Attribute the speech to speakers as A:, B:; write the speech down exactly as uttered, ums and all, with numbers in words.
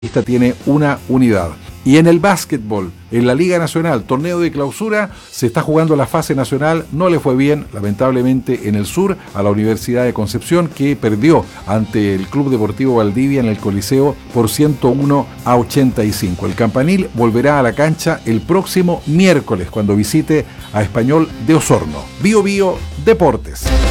A: Esta tiene una unidad. Y en el básquetbol, en la Liga Nacional, torneo de clausura, se está jugando la fase nacional. No le fue bien, lamentablemente, en el sur, a la Universidad de Concepción, que perdió ante el Club Deportivo Valdivia en el Coliseo por ciento uno a ochenta y cinco. El Campanil volverá a la cancha el próximo miércoles, cuando visite a Español de Osorno. Bio Bio Deportes.